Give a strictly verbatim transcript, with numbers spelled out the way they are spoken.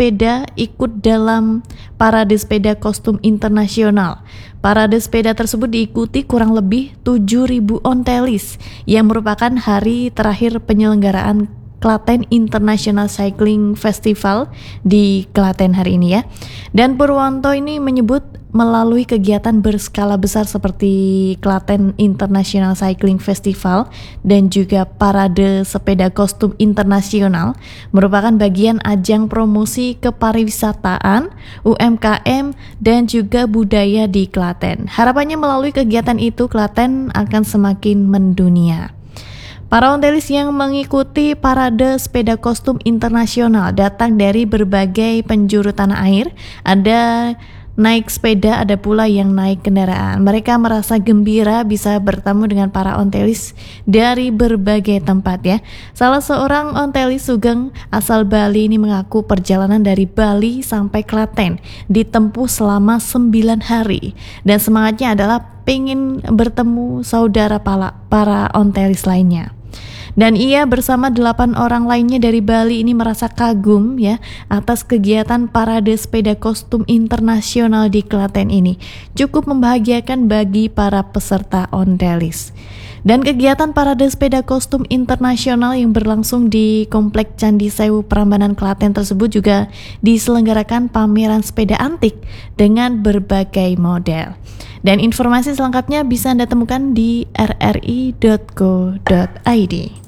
sepeda ikut dalam parade sepeda kostum internasional. Parade sepeda tersebut diikuti kurang lebih tujuh ribu ontelis yang merupakan hari terakhir penyelenggaraan Klaten International Cycling Festival di Klaten hari ini ya. Dan Purwanto ini menyebut melalui kegiatan berskala besar seperti Klaten International Cycling Festival dan juga parade sepeda kostum internasional merupakan bagian ajang promosi kepariwisataan, U M K M dan juga budaya di Klaten. Harapannya melalui kegiatan itu Klaten akan semakin mendunia. Para ontelis yang mengikuti parade sepeda kostum internasional datang dari berbagai penjuru tanah air. Ada naik sepeda, ada pula yang naik kendaraan. Mereka merasa gembira bisa bertemu dengan para ontelis dari berbagai tempat ya. Salah seorang ontelis Sugeng asal Bali ini mengaku perjalanan dari Bali sampai Klaten ditempuh selama sembilan hari. Dan semangatnya adalah pengen bertemu saudara para, para ontelis lainnya. Dan ia bersama delapan orang lainnya dari Bali ini merasa kagum ya atas kegiatan parade sepeda kostum internasional di Klaten ini. Cukup membahagiakan bagi para peserta ontelis. Dan kegiatan parade sepeda kostum internasional yang berlangsung di Komplek Candi Sewu Prambanan Klaten tersebut juga diselenggarakan pameran sepeda antik dengan berbagai model. Dan informasi selengkapnya bisa Anda temukan di r r i dot co dot i d.